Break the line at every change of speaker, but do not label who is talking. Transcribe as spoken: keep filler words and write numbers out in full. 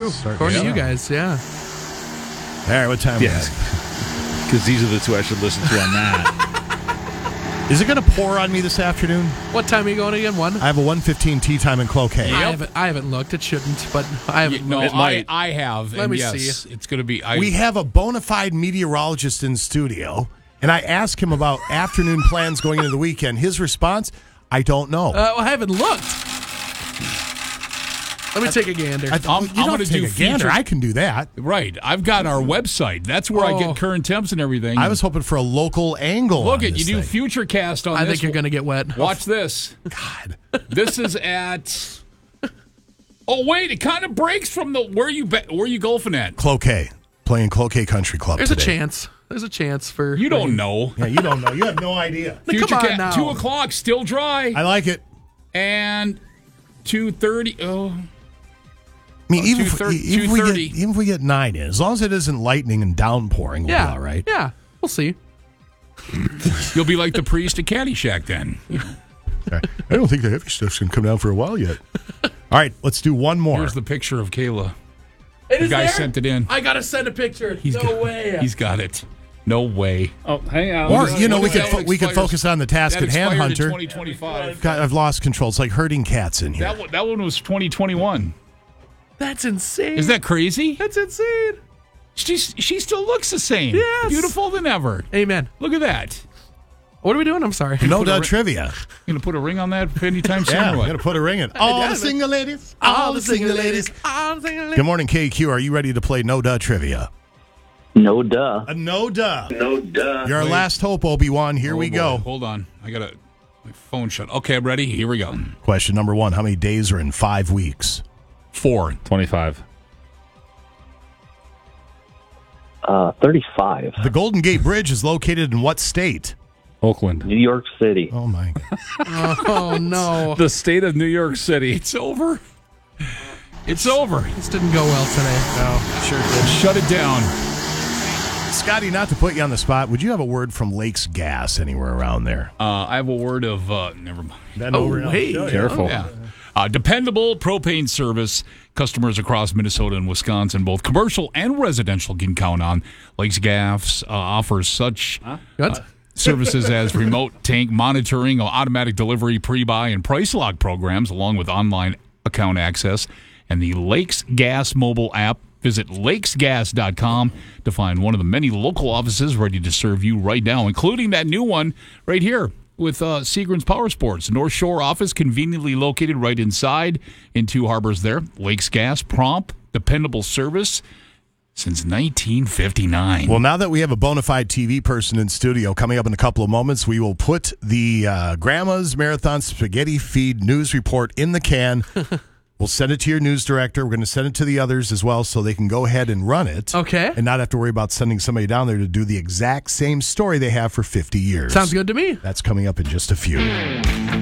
According
yeah.
to you guys, yeah.
All right, what time
Yes.
is it?
Because these are the two I should listen to on that.
Is it going to pour on me this afternoon?
What time are you going again? One?
I have a one fifteen tea time in Cloquet.
I haven't. I haven't looked. It shouldn't, but I haven't.
No,
looked.
I, I have.
Let
and
me
yes,
see.
It's going to be. I,
We have a bona fide meteorologist in studio, and I asked him about afternoon plans going into the weekend. His response, I don't know.
Uh, well, I haven't looked. Let me take a gander.
I th-
I'm-
you
I'm
don't
gonna
have to take
do
a gander.
future-
I can do that.
Right. I've got our website. That's where I
Oh.
get current temps and everything.
I was hoping for a local angle.
Look
on
at you
this
do
thing.
Futurecast on
I
this.
think you're going to get wet.
Watch this.
God.
This is at. Oh wait! It kind of breaks from the where you be, where you golfing at.
Cloquet. Playing Cloquet Country Club
There's
today.
a chance. There's a chance for
You don't know.
Yeah, you don't know. You have no idea.
Come on
Futurecast
now.
two o'clock, still dry,
I like it.
and two thirty. Oh,
I mean,
Oh,
even, if,
two thirty-
even, if we
two
get,
thirty.
even if we get nine in, as long as it isn't lightning and downpouring, we'll
Yeah.
be all right.
Yeah. We'll see.
you'll be like the priest at Caddyshack then.
Okay. I don't think the heavy stuff's going to come down for a while yet. All right, let's do one more.
Here's the picture of Kayla.
It
The
is
guy
there?
sent it in.
I gotta send a picture.
He's
no
got,
way.
He's got it. No way.
Oh, hang on.
Or,
What
you know,
is
we
that
could
one
fo- we could
expires-
focus on the task
That
at hand,
expired in
Hunter.
twenty twenty-five.
God, I've lost control. It's like herding cats in here.
That one, that one was twenty twenty-one.
That's insane.
Is that crazy?
That's insane.
She's, she still looks the same.
Yes.
Beautiful than ever.
Amen.
Look at that.
What are we doing? I'm sorry.
no
put a
doubt
ri-
trivia.
You gonna put a ring on that anytime soon?
Yeah,
or
I'm
what?
going to put a ring in. All the single ladies. All the single ladies.
All the single ladies.
Good morning, K Q. Are you ready to play No Duh Trivia?
No duh.
A no duh.
No duh.
You're our
Wait.
last hope, Obi-Wan. Here
Oh,
we
boy.
go.
Hold on. I got to my phone shut. Okay, I'm ready. Here we go.
Question number one. How many days are in five weeks?
Four.
twenty-five.
Uh, thirty-five.
The Golden Gate Bridge is located in what state?
Oakland.
New York City.
Oh, my God.
Oh no.
The state of New York City.
It's over. It's over.
This didn't go well today.
No, sure did.
Shut it down.
Scotty, not to put you on the spot, would you have a word from Lakes Gas anywhere around there?
Uh, I have a word of uh, never mind.
Bend
Oh,
over and I'll
wait.
show you.
Careful.
Yeah. Uh, dependable propane service. Customers across Minnesota and Wisconsin, both commercial and residential, can count on. Lakes Gas uh, offers such
What?
services as remote tank monitoring, automatic delivery, pre-buy, and price lock programs, along with online account access, and the Lakes Gas mobile app. Visit lakes gas dot com to find one of the many local offices ready to serve you right now, including that new one right here with uh, Seagram's Power Sports. North Shore office conveniently located right inside in Two Harbors there. Lakes Gas, prompt, dependable service since nineteen fifty-nine.
Well, now that we have a bona fide T V person in studio, coming up in a couple of moments, we will put the uh, Grandma's Marathon Spaghetti Feed news report in the can. We'll send it to your news director. We're going to send it to the others as well so they can go ahead and run it.
Okay.
And not have to worry about sending somebody down there to do the exact same story they have for fifty years.
Sounds good to me.
That's coming up in just a few.